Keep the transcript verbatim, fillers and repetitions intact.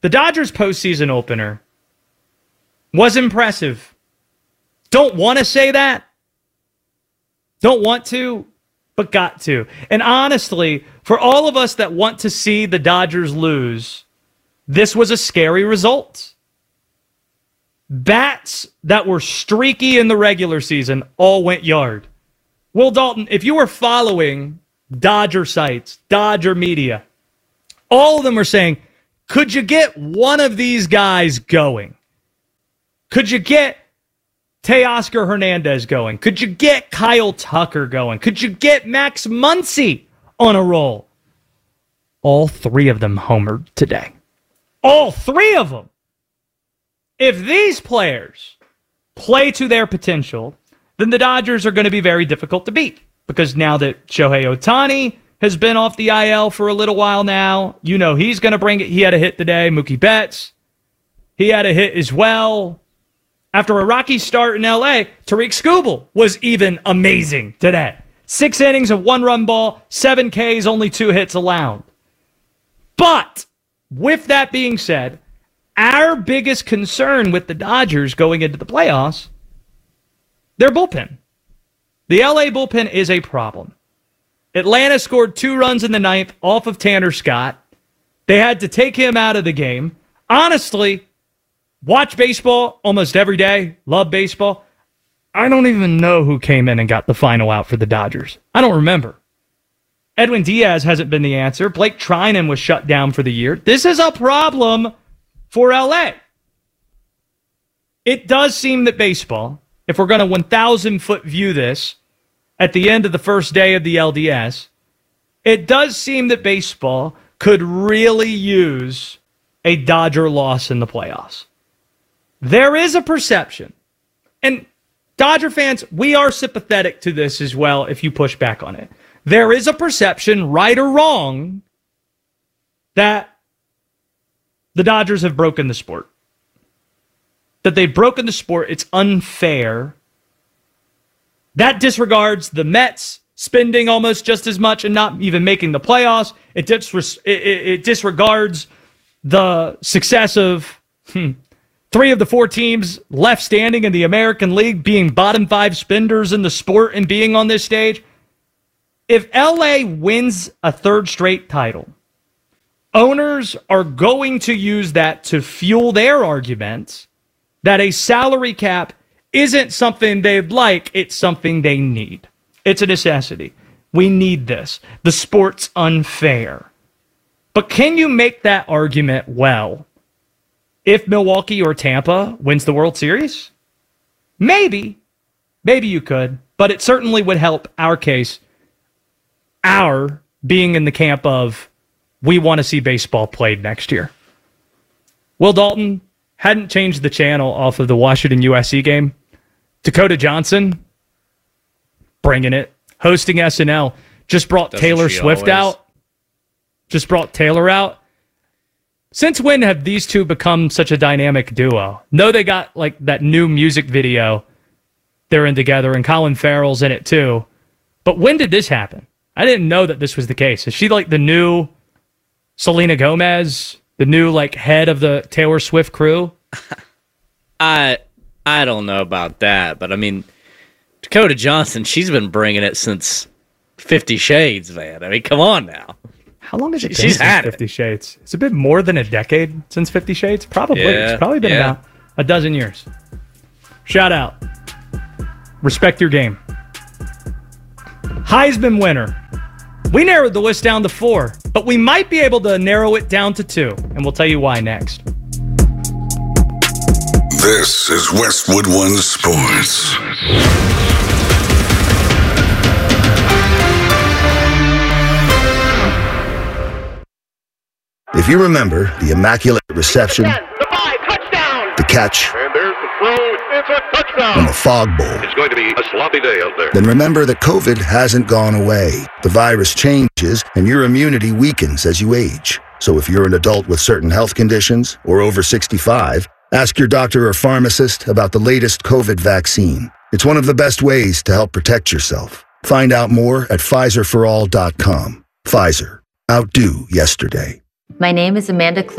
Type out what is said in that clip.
The Dodgers postseason opener was impressive. Don't want to say that. Don't want to, but got to. And honestly, for all of us that want to see the Dodgers lose, this was a scary result. Bats that were streaky in the regular season all went yard. Will Dalton, if you were following Dodger sites, Dodger media, all of them are saying, could you get one of these guys going? Could you get Teoscar Hernandez going? Could you get Kyle Tucker going? Could you get Max Muncy on a roll? All three of them homered today. All three of them. If these players play to their potential, then the Dodgers are going to be very difficult to beat. Because now that Shohei Ohtani has been off the I L for a little while now, you know he's going to bring it. He had a hit today. Mookie Betts, he had a hit as well. After a rocky start in L A, Tariq Skubal was even amazing today. Six innings of one-run ball, seven Ks, only two hits allowed. But with that being said, our biggest concern with the Dodgers going into the playoffs, their bullpen. The L A bullpen is a problem. Atlanta scored two runs in the ninth off of Tanner Scott. They had to take him out of the game. Honestly, watch baseball almost every day. Love baseball. I don't even know who came in and got the final out for the Dodgers. I don't remember. Edwin Diaz hasn't been the answer. Blake Trinan was shut down for the year. This is a problem for L A. It does seem that baseball, if we're going to one thousand foot view this at the end of the first day of the L D S, it does seem that baseball could really use a Dodger loss in the playoffs. There is a perception, and Dodger fans, we are sympathetic to this as well if you push back on it. There is a perception, right or wrong, that the Dodgers have broken the sport. That they've broken the sport. It's unfair. That disregards the Mets spending almost just as much and not even making the playoffs. It, dis- it, it, it disregards the success of hmm, three of the four teams left standing in the American League being bottom five spenders in the sport and being on this stage. If L A wins a third straight title, owners are going to use that to fuel their arguments that a salary cap isn't something they'd like, it's something they need. It's a necessity. We need this. The sport's unfair. But can you make that argument well if Milwaukee or Tampa wins the World Series? Maybe. Maybe you could. But it certainly would help our case, our being in the camp of we want to see baseball played next year. Will Dalton hadn't changed the channel off of the Washington U S C game. Dakota Johnson, bringing it. Hosting S N L. Just brought Doesn't Taylor Swift always? out. Just brought Taylor out. Since when have these two become such a dynamic duo? No, they got like that new music video they're in together, and Colin Farrell's in it too. But when did this happen? I didn't know that this was the case. Is she like the new Selena Gomez, the new like head of the Taylor Swift crew? I I don't know about that, but I mean, Dakota Johnson, she's been bringing it since Fifty Shades, man. I mean, come on now. How long has it been She's since had Fifty it. Shades? It's a bit more than a decade since Fifty Shades. Probably. Yeah, It's probably been yeah. about a dozen years. Shout out. Respect your game. Heisman winner. We narrowed the list down to four, but we might be able to narrow it down to two, and we'll tell you why next. This is Westwood One Sports. If you remember the Immaculate Reception, The five, touchdown! the catch, And there's the throw. It's a touchdown! and the Fog Bowl, It's going to be a sloppy day out there. then remember that COVID hasn't gone away. The virus changes, and your immunity weakens as you age. So if you're an adult with certain health conditions or over sixty-five, ask your doctor or pharmacist about the latest COVID vaccine. It's one of the best ways to help protect yourself. Find out more at Pfizer for all dot com. Pfizer. Outdo yesterday. My name is Amanda Clear.